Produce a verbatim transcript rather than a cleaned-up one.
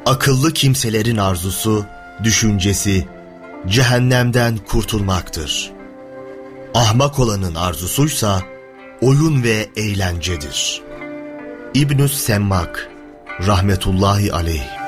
Akıllı kimselerin arzusu, düşüncesi cehennemden kurtulmaktır. Ahmak olanın arzusuysa oyun ve eğlencedir. İbnü's Semmak rahmetullahi aleyh.